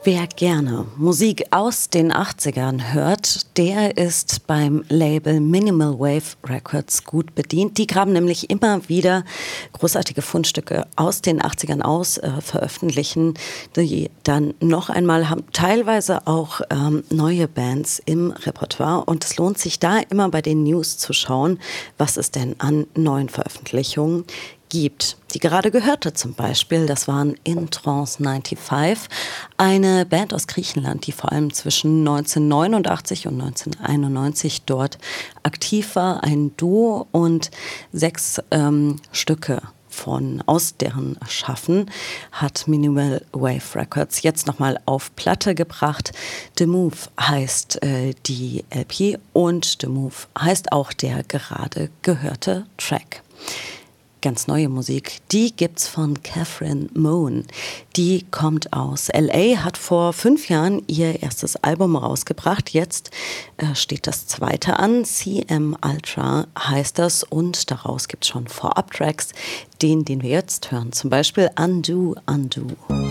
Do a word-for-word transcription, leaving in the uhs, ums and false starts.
Wer gerne Musik aus den achtzigern hört, der ist beim Label Minimal Wave Records gut bedient. Die graben nämlich immer wieder großartige Fundstücke aus den achtzigern aus, äh, veröffentlichen die dann noch einmal, haben teilweise auch ähm, neue Bands im Repertoire. Und es lohnt sich da immer bei den News zu schauen, was es denn an neuen Veröffentlichungen gibt. Die gerade gehörte zum Beispiel, das waren In Trance fünfundneunzig, eine Band aus Griechenland, die vor allem zwischen neunzehnhundertneunundachtzig und neunzehnhunderteinundneunzig dort aktiv war, ein Duo und sechs ähm, Stücke von aus deren Schaffen hat Minimal Wave Records jetzt nochmal auf Platte gebracht. The Move heißt äh, die L P und The Move heißt auch der gerade gehörte Track. Ganz neue Musik, die gibt's von Catherine Moon. Die kommt aus L A, hat vor fünf Jahren ihr erstes Album rausgebracht. Jetzt äh, steht das zweite an. C M Ultra heißt das und daraus gibt's schon Vorab-Tracks, den, den wir jetzt hören. Zum Beispiel Undo, Undo.